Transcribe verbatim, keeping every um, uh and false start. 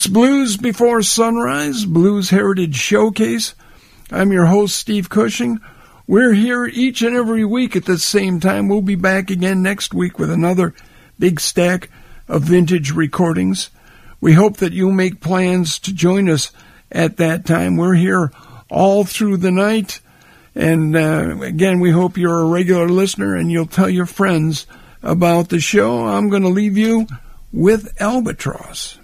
Blues Before Sunrise, Blues Heritage Showcase. I'm your host, Steve Cushing. We're here each and every week at the same time. We'll be back again next week with another big stack of vintage recordings. We hope that you'll make plans to join us at that time. We're here all through the night. And uh, again, we hope you're a regular listener and you'll tell your friends about the show. I'm going to leave you with Albatross.